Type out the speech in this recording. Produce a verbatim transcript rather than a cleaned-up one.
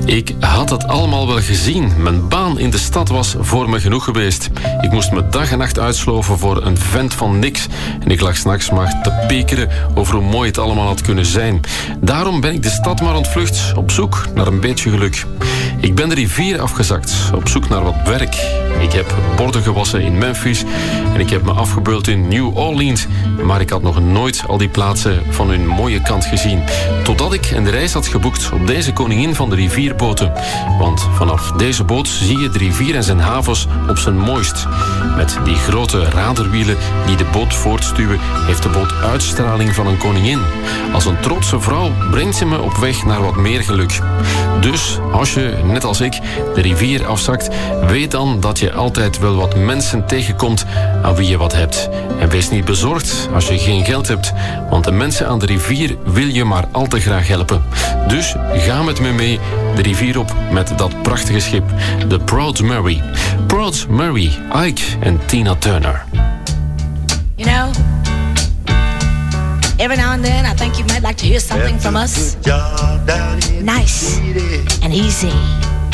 Ik had het allemaal wel gezien. Mijn baan in de stad was voor me genoeg geweest. Ik moest me dag en nacht uitsloven voor een vent van niks. En ik lag 's nachts maar te pekeren over hoe mooi het allemaal had kunnen zijn. Daarom ben ik de stad maar ontvlucht, op zoek naar een beetje geluk. Ik ben de rivier afgezakt, op zoek naar wat werk. Ik heb borden gewassen in Memphis en ik heb me afgebeuld in New Orleans. Maar ik had nog nooit al die plaatsen van hun mooie kant gezien. Totdat ik een reis had geboekt op deze koningin van de rivierboten. Want vanaf deze boot zie je de rivier en zijn havens op zijn mooist. Met die grote raderwielen die de boot voortstuwen, heeft de boot uitstraling van een koningin. Als een trotse vrouw brengt ze me op weg naar wat meer geluk. Dus als je, net als ik, de rivier afzakt, weet dan dat je altijd wel wat mensen tegenkomt aan wie je wat hebt. En wees niet bezorgd als je geen geld hebt, want de mensen aan de rivier wil je maar al te graag helpen. Dus ga met me mee de rivier op met dat prachtige schip, de Proud Mary. Proud Mary, Ike en Tina Turner. You know, every now and then I think you might like to hear something from us. Nice and easy.